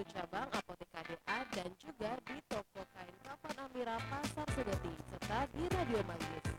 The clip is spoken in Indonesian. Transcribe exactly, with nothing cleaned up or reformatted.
cabang Apotek K D A dan juga di toko kain Kapan Amira Pasar Sedeti serta di Radio Manggis.